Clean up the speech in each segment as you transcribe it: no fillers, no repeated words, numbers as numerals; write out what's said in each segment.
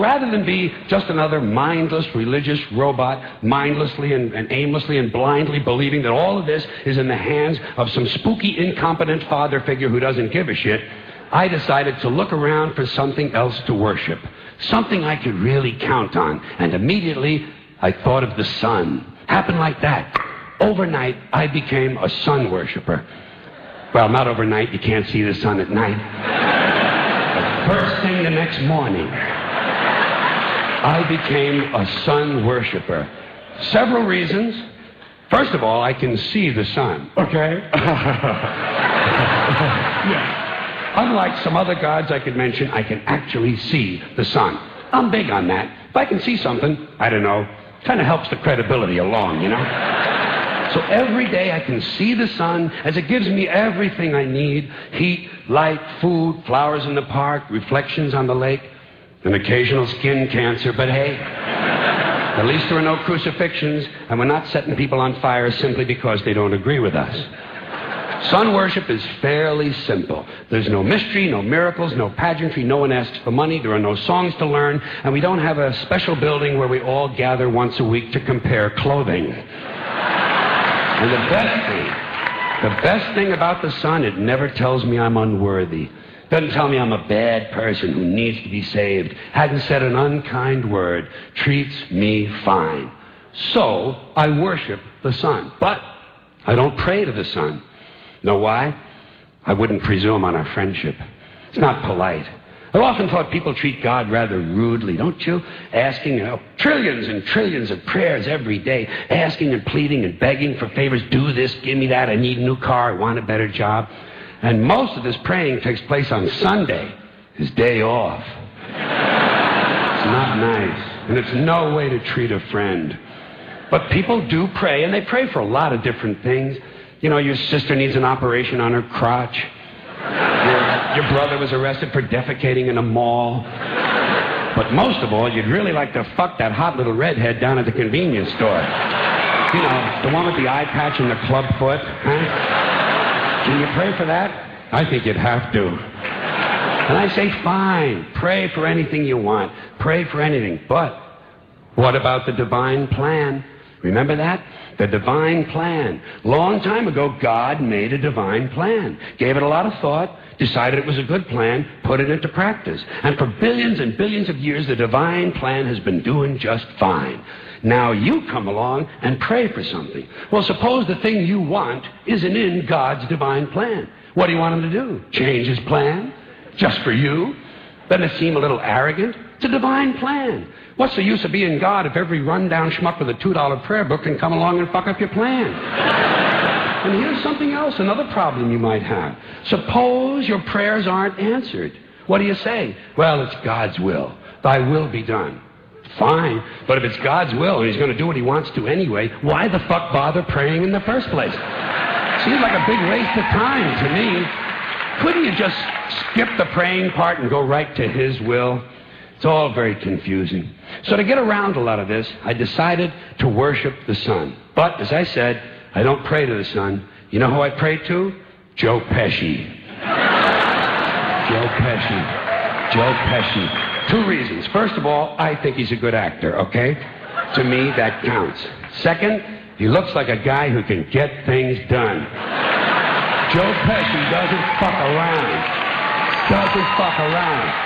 Rather than be just another mindless religious robot, mindlessly and aimlessly and blindly believing that all of this is in the hands of some spooky, incompetent father figure who doesn't give a shit, I decided to look around for something else to worship, something I could really count on. And immediately, I thought of the sun. Happened like that. Overnight, I became a sun worshiper. Well, not overnight. You can't see the sun at night. But first thing the next morning, I became a sun worshiper. Several reasons. First of all, I can see the sun. Okay? Yeah. Unlike some other gods I could mention, I can actually see the sun. I'm big on that. If I can see something, I don't know, kind of helps the credibility along, you know? So every day I can see the sun as it gives me everything I need. Heat, light, food, flowers in the park, reflections on the lake. An occasional skin cancer, but hey, at least there are no crucifixions, and we're not setting people on fire simply because they don't agree with us. Sun worship is fairly simple. There's no mystery, no miracles, no pageantry, no one asks for money, there are no songs to learn, and we don't have a special building where we all gather once a week to compare clothing. And the best thing about the sun, it never tells me I'm unworthy. Doesn't tell me I'm a bad person who needs to be saved. Hasn't said an unkind word. Treats me fine. So, I worship the sun. But I don't pray to the sun. Know why? I wouldn't presume on our friendship. It's not polite. I've often thought people treat God rather rudely, don't you? Asking, trillions and trillions of prayers every day. Asking and pleading and begging for favors. Do this, give me that, I need a new car, I want a better job. And most of this praying takes place on Sunday, his day off. It's not nice, and it's no way to treat a friend. But people do pray, and they pray for a lot of different things. You know, your sister needs an operation on her crotch. Your brother was arrested for defecating in a mall. But most of all, you'd really like to fuck that hot little redhead down at the convenience store. You know, the one with the eye patch and the club foot, huh? Can you pray for that? I think you'd have to. And I say, fine, pray for anything you want. Pray for anything. But what about the divine plan? Remember that? The divine plan. Long time ago, God made a divine plan. Gave it a lot of thought, decided it was a good plan, put it into practice. And for billions and billions of years, the divine plan has been doing just fine. Now you come along and pray for something. Well, suppose the thing you want isn't in God's divine plan. What do you want him to do? Change his plan? Just for you? Doesn't it seem a little arrogant? It's a divine plan. What's the use of being God if every rundown schmuck with a $2 prayer book can come along and fuck up your plan? And here's something else, another problem you might have. Suppose your prayers aren't answered. What do you say? Well, it's God's will. Thy will be done. Fine, but if it's God's will and he's going to do what he wants to anyway, why the fuck bother praying in the first place? Seems like a big waste of time to me. Couldn't you just skip the praying part and go right to his will? It's all very confusing. So to get around a lot of this, I decided to worship the sun. But, as I said, I don't pray to the sun. You know who I pray to? Joe Pesci. Joe Pesci. Joe Pesci. 2 reasons. First of all, I think he's a good actor, okay? To me, that counts. Second, he looks like a guy who can get things done. Joe Pesci doesn't fuck around. Doesn't fuck around.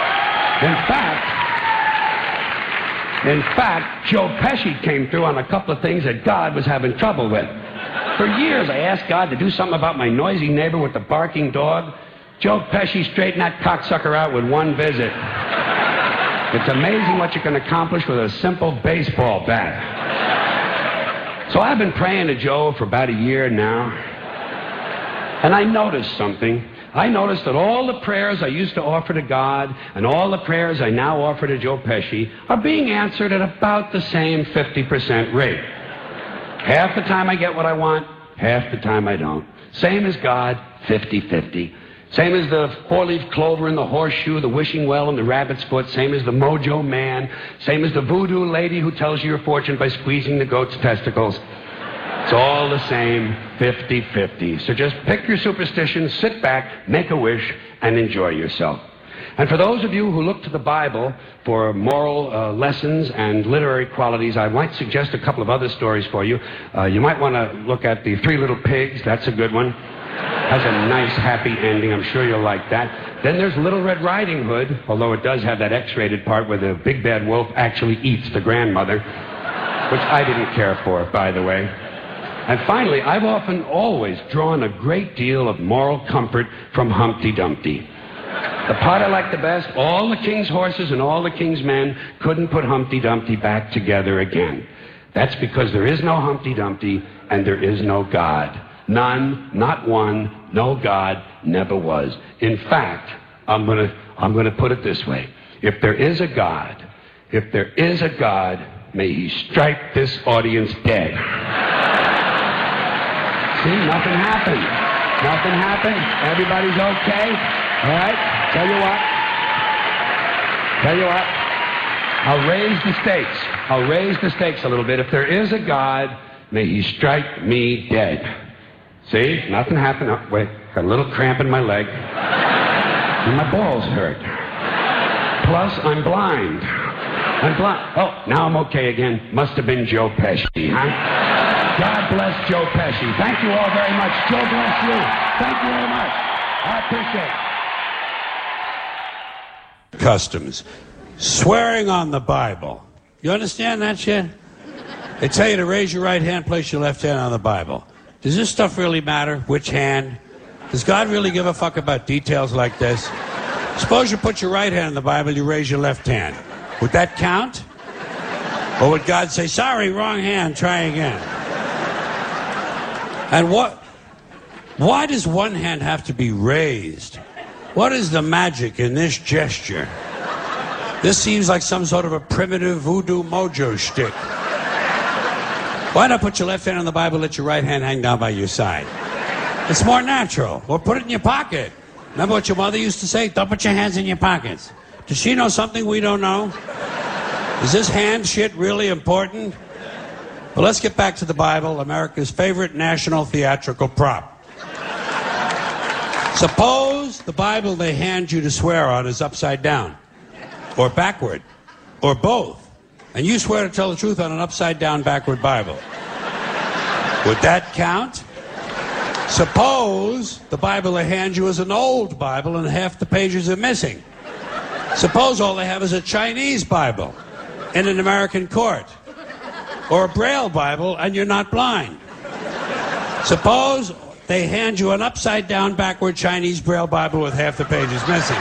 In fact, Joe Pesci came through on a couple of things that God was having trouble with. For years, I asked God to do something about my noisy neighbor with the barking dog. Joe Pesci straightened that cocksucker out with 1 visit. It's amazing what you can accomplish with a simple baseball bat. So I've been praying to Joe for about a year now. And I noticed something. I noticed that all the prayers I used to offer to God and all the prayers I now offer to Joe Pesci are being answered at about the same 50% rate. Half the time I get what I want, half the time I don't. Same as God, 50-50. Same as the 4-leaf clover and the horseshoe, the wishing well and the rabbit's foot. Same as the mojo man. Same as the voodoo lady who tells you your fortune by squeezing the goat's testicles. It's all the same, 50-50. So just pick your superstition, sit back, make a wish, and enjoy yourself. And for those of you who look to the Bible for moral lessons and literary qualities, I might suggest a couple of other stories for you. You might want to look at The Three Little Pigs. That's a good one. Has a nice, happy ending. I'm sure you'll like that. Then there's Little Red Riding Hood, although it does have that X-rated part where the big bad wolf actually eats the grandmother, which I didn't care for, by the way. And finally, I've always drawn a great deal of moral comfort from Humpty Dumpty. The part I like the best, all the king's horses and all the king's men couldn't put Humpty Dumpty back together again. That's because there is no Humpty Dumpty and there is no God. None, not one, no God, never was. In fact, I'm gonna put it this way. If there is a God, may he strike this audience dead. See, nothing happened. Nothing happened. Everybody's okay. All right? Tell you what. I'll raise the stakes a little bit. If there is a God, may he strike me dead. See? Nothing happened. Oh, wait. Got a little cramp in my leg. And my balls hurt. Plus, I'm blind. Oh, now I'm okay again. Must have been Joe Pesci, huh? God bless Joe Pesci. Thank you all very much. Joe bless you. Thank you very much. I appreciate it. Customs. Swearing on the Bible. You understand that shit? They tell you to raise your right hand, place your left hand on the Bible. Does this stuff really matter? Which hand? Does God really give a fuck about details like this? Suppose you put your right hand in the Bible, you raise your left hand. Would that count? Or would God say, sorry, wrong hand, try again? And why does one hand have to be raised? What is the magic in this gesture? This seems like some sort of a primitive voodoo mojo shtick. Why not put your left hand on the Bible, let your right hand hang down by your side? It's more natural. Or put it in your pocket. Remember what your mother used to say? Don't put your hands in your pockets. Does she know something we don't know? Is this hand shit really important? Well, let's get back to the Bible, America's favorite national theatrical prop. Suppose the Bible they hand you to swear on is upside down, or backward, or both, and you swear to tell the truth on an upside down, backward Bible. Would that count? Suppose the Bible they hand you is an old Bible and half the pages are missing. Suppose all they have is a Chinese Bible in an American court, or a Braille Bible and you're not blind. Suppose they hand you an upside-down, backward Chinese Braille Bible with half the pages missing.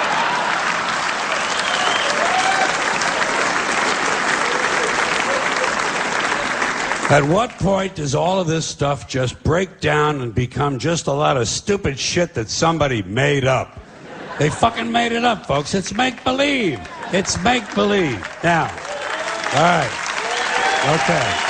At what point does all of this stuff just break down and become just a lot of stupid shit that somebody made up? They fucking made it up, folks. It's make-believe. It's make-believe. Now, all right. Okay.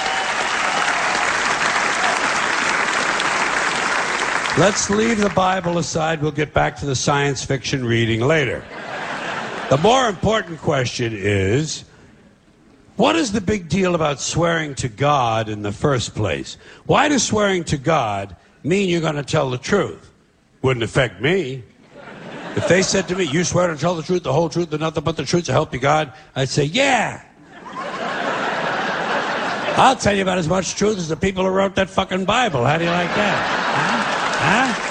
Let's leave the Bible aside. We'll get back to the science fiction reading later. The more important question is, what is the big deal about swearing to God in the first place? Why does swearing to God mean you're going to tell the truth? Wouldn't affect me. If they said to me, you swear to tell the truth, the whole truth, and nothing but the truth, so help you God, I'd say, yeah. I'll tell you about as much truth as the people who wrote that fucking Bible. How do you like that? Huh?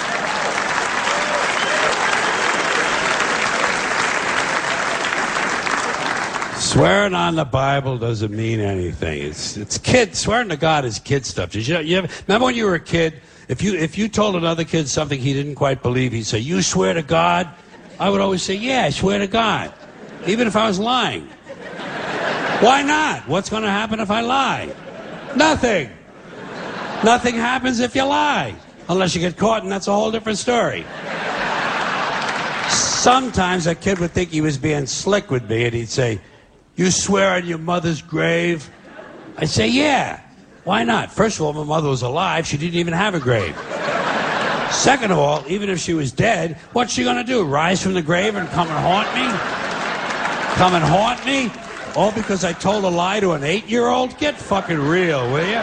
Swearing on the Bible doesn't mean anything. It's kid. Swearing to God is kid stuff. Did you remember when you were a kid? If you told another kid something he didn't quite believe, he'd say, "You swear to God?" I would always say, "Yeah, I swear to God," even if I was lying. Why not? What's going to happen if I lie? Nothing. Nothing happens if you lie, unless you get caught, and that's a whole different story. Sometimes a kid would think he was being slick with me, and he'd say, "You swear on your mother's grave?" I'd say, "Yeah. Why not? First of all, my mother was alive. She didn't even have a grave. Second of all, even if she was dead, what's she going to do? Rise from the grave and come and haunt me? Come and haunt me? All because I told a lie to an 8-year-old? Get fucking real, will you?"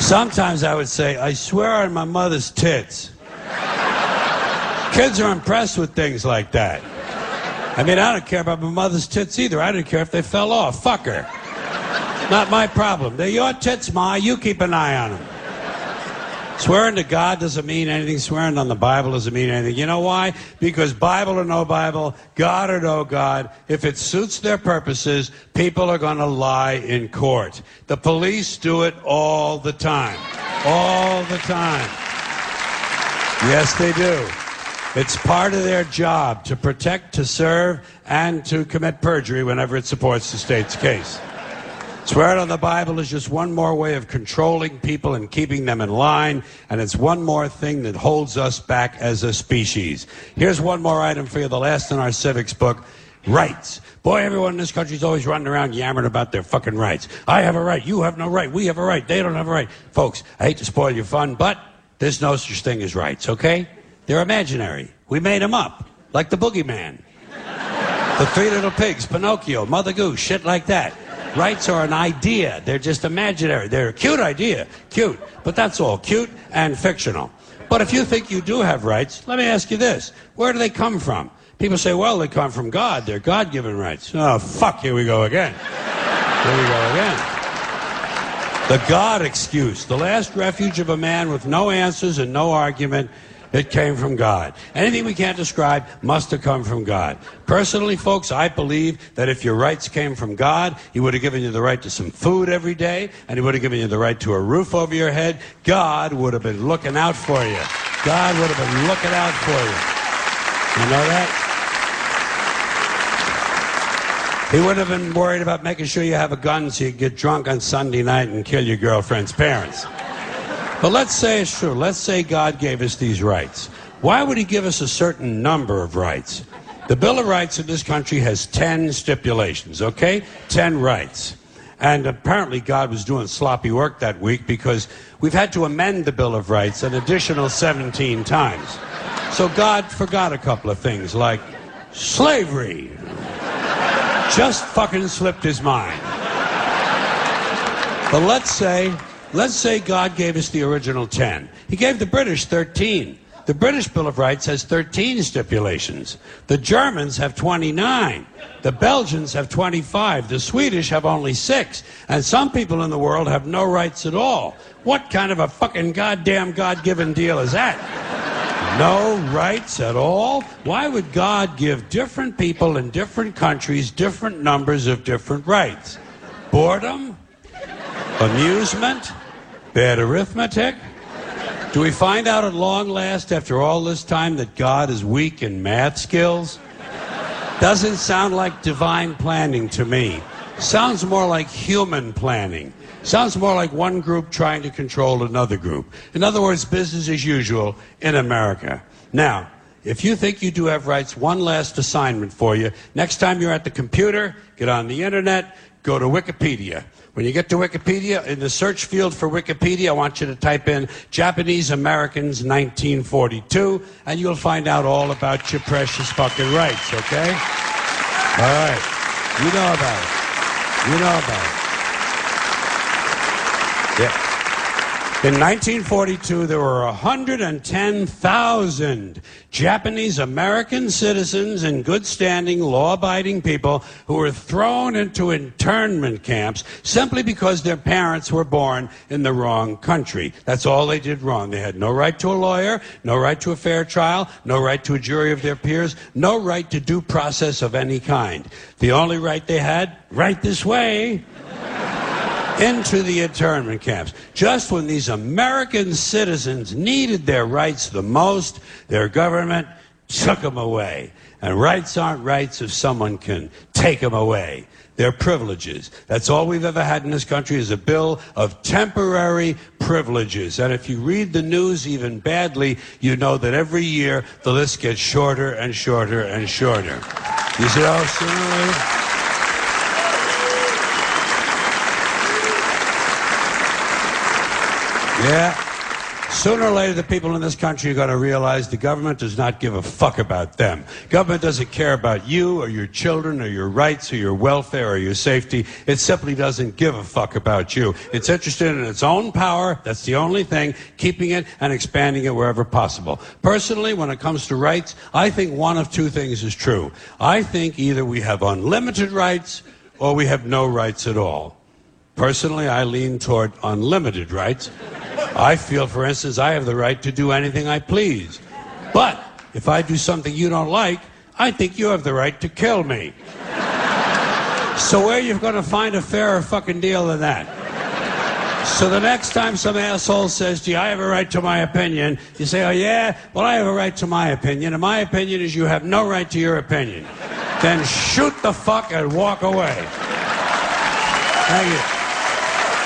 Sometimes I would say, I swear on my mother's tits. Kids are impressed with things like that. I mean, I don't care about my mother's tits either. I didn't care if they fell off. Fuck her. Not my problem. They're your tits, Ma. You keep an eye on them. Swearing to God doesn't mean anything. Swearing on the Bible doesn't mean anything. You know why? Because Bible or no Bible, God or no God, if it suits their purposes, people are going to lie in court. The police do it all the time. All the time. Yes, they do. It's part of their job to protect, to serve, and to commit perjury whenever it supports the state's case. Swearing on the Bible is just one more way of controlling people and keeping them in line, and it's one more thing that holds us back as a species. Here's one more item for you, the last in our civics book, rights. Boy, everyone in this country is always running around yammering about their fucking rights. I have a right, you have no right, we have a right, they don't have a right. Folks, I hate to spoil your fun, but there's no such thing as rights, okay? They're imaginary. We made them up, like the boogeyman. The Three Little Pigs, Pinocchio, Mother Goose, shit like that. Rights are an idea. They're just imaginary. They're a cute idea. Cute. But that's all. Cute and fictional. But if you think you do have rights, let me ask you this. Where do they come from? People say, well, they come from God. They're God-given rights. Oh, fuck, here we go again. Here we go again. The God excuse. The last refuge of a man with no answers and no argument. It came from God. Anything we can't describe must have come from God. Personally, folks, I believe that if your rights came from God, He would have given you the right to some food every day, and He would have given you the right to a roof over your head. God would have been looking out for you. God would have been looking out for you. You know that? He would have been worried about making sure you have a gun so you can get drunk on Sunday night and kill your girlfriend's parents. But let's say it's true. Let's say God gave us these rights. Why would He give us a certain number of rights? The Bill of Rights in this country has 10 stipulations, okay? 10 rights. And apparently God was doing sloppy work that week because we've had to amend the Bill of Rights an additional 17 times. So God forgot a couple of things like slavery. Just fucking slipped His mind. But let's say God gave us the original 10. He gave the British 13. The British Bill of Rights has 13 stipulations. The Germans have 29. The Belgians have 25. The Swedish have only 6. And some people in the world have no rights at all. What kind of a fucking goddamn God-given deal is that? No rights at all? Why would God give different people in different countries different numbers of different rights? Boredom? Amusement? Bad arithmetic? Do we find out at long last after all this time that God is weak in math skills? Doesn't sound like divine planning to me. Sounds more like human planning. Sounds more like one group trying to control another group. In other words, business as usual in America. Now, if you think you do have rights, one last assignment for you. Next time you're at the computer, get on the internet, go to Wikipedia. When you get to Wikipedia, in the search field for Wikipedia, I want you to type in Japanese Americans 1942, and you'll find out all about your precious fucking rights, okay? All right. You know about it. You know about it. Yeah. In 1942, there were 110,000 Japanese American citizens in good standing, law-abiding people who were thrown into internment camps simply because their parents were born in the wrong country. That's all they did wrong. They had no right to a lawyer, no right to a fair trial, no right to a jury of their peers, no right to due process of any kind. The only right they had, right this way, into the internment camps. Just when these American citizens needed their rights the most, their government took them away. And rights aren't rights if someone can take them away. They're privileges. That's all we've ever had in this country is a bill of temporary privileges. And if you read the news even badly, you know that every year the list gets shorter and shorter and shorter. You see how sooner Yeah. Sooner or later, the people in this country are going to realize the government does not give a fuck about them. Government doesn't care about you or your children or your rights or your welfare or your safety. It simply doesn't give a fuck about you. It's interested in its own power. That's the only thing, keeping it and expanding it wherever possible. Personally, when it comes to rights, I think one of two things is true. I think either we have unlimited rights or we have no rights at all. Personally, I lean toward unlimited rights. I feel, for instance, I have the right to do anything I please. But if I do something you don't like, I think you have the right to kill me. So where are you going to find a fairer fucking deal than that? So the next time some asshole says to you, I have a right to my opinion, you say, oh yeah? Well, I have a right to my opinion, and my opinion is you have no right to your opinion. Then shoot the fuck and walk away. Thank you.